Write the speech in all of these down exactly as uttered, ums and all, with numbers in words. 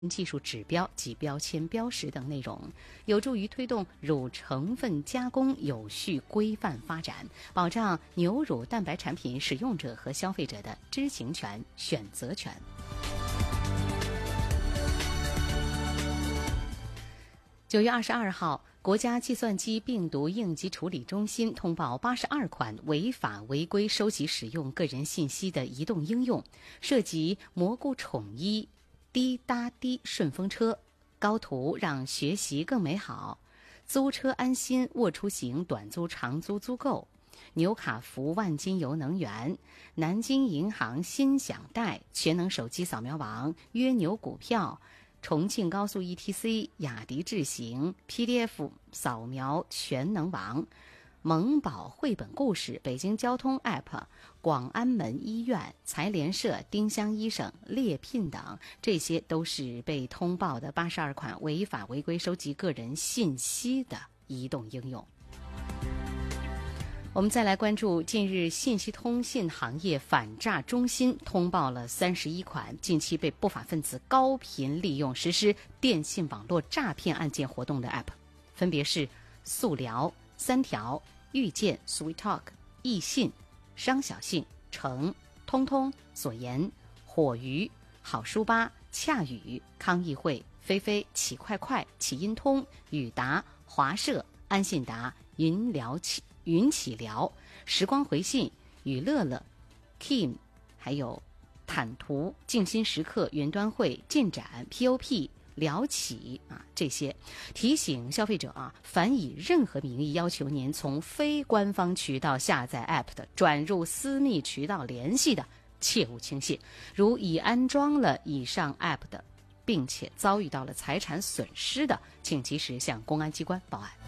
技术指标及标签标识等内容，有助于推动乳成分加工有序规范发展，保障牛乳蛋白产品使用者和消费者的知情权、选择权。九月二十二号，国家计算机病毒应急处理中心通报八十二款违法违规收集使用个人信息的移动应用，涉及蘑菇宠衣、滴答滴顺风车、高途让学习更美好、租车安心卧出行短租长租租购、纽卡福万金油能源、南京银行新享贷、全能手机扫描王、约牛股票、重庆高速 E T C、雅迪智行、P D F 扫描全能王、萌宝绘本故事、北京交通 App、广安门医院、财联社、丁香医生、猎聘等，这些都是被通报的八十二款违法违规收集个人信息的移动应用。我们再来关注，近日信息通信行业反诈中心通报了三十一款近期被不法分子高频利用实施电信网络诈骗案件活动的 App， 分别是速聊、三条、遇见、Sweet Talk、易信、商小信、成、通通、所言、火鱼、好书吧、恰语、康议会、飞飞、起快快、起音通、宇达、华社、安信达、云聊起。云起聊、时光回信、与乐乐、Kim， 还有坦途、静心时刻、云端会、进展、P O P、聊起啊，这些提醒消费者啊，凡以任何名义要求您从非官方渠道下载 App 的，转入私密渠道联系的，切勿轻信。如已安装了以上 App 的，并且遭遇到了财产损失的，请及时向公安机关报案。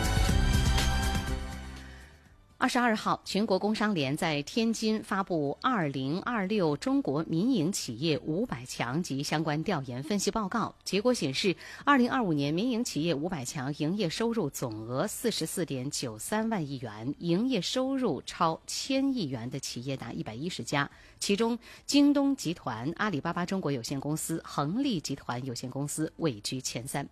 二十二号，全国工商联在天津发布二零二六中国民营企业五百强及相关调研分析报告。结果显示，二零二五年民营企业五百强营业收入总额四十四点九三万亿元，营业收入超千亿元的企业达一百一十家，其中京东集团、阿里巴巴中国有限公司、恒利集团有限公司位居前三。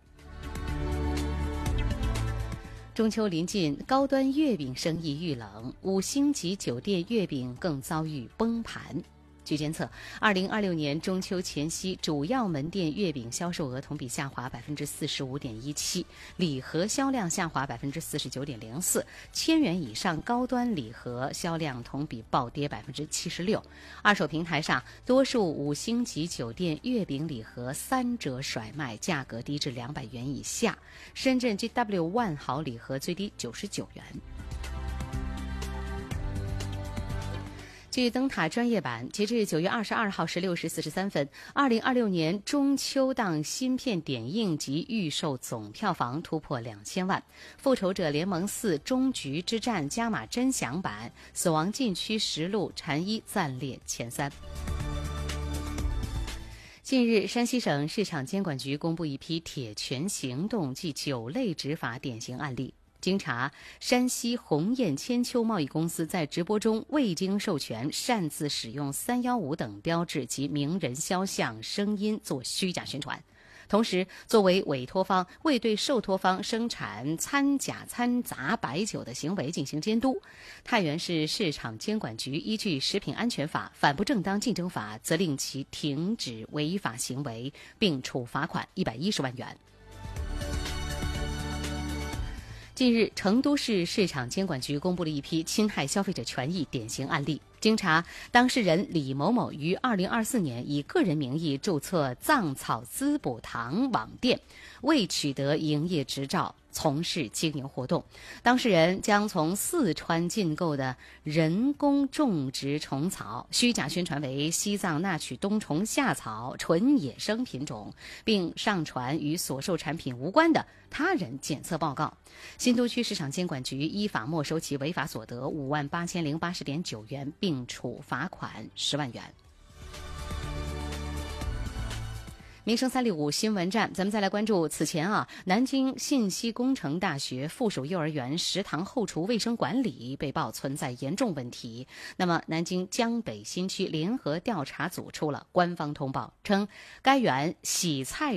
中秋临近，高端月饼生意遇冷，五星级酒店月饼更遭遇崩盘。据监测，二零二六年中秋前夕，主要门店月饼销售额同比下滑百分之四十五点一七，礼盒销量下滑百分之四十九点零四，千元以上高端礼盒销量同比暴跌百分之七十六。二手平台上，多数五星级酒店月饼礼盒三折甩卖，价格低至两百元以下。深圳 G W 万豪礼盒最低九十九元。据灯塔专业版，截至九月二十二号十六时四十三分，二零二六年中秋档芯片点映及预售总票房突破两千万。复仇者联盟四终局之战加码真享版、死亡禁区实录禅一暂列前三。近日，山西省市场监管局公布一批铁拳行动暨酒类执法典型案例。经查，山西鸿雁千秋贸易公司在直播中未经授权擅自使用三一五等标志及名人肖像声音做虚假宣传，同时作为委托方未对受托方生产掺假掺杂白酒的行为进行监督。太原市市场监管局依据食品安全法、反不正当竞争法，责令其停止违法行为，并处罚款一百一十万元。近日，成都市市场监管局公布了一批侵害消费者权益典型案例。经查，当事人李某某于二零二四年以个人名义注册藏草滋补堂网店，未取得营业执照，从事经营活动。当事人将从四川进购的人工种植虫草虚假宣传为西藏那曲冬虫夏草纯野生品种，并上传与所售产品无关的他人检测报告。新都区市场监管局依法没收其违法所得五万八千零八十点九元，并处罚款十万元。 民生三六五新闻站，咱们再来关注此前啊，南京信息工程大学附属幼儿园食堂后厨卫生管理被曝存在严重问题。那么，南京江北新区联合调查组出了官方通报，称该园洗菜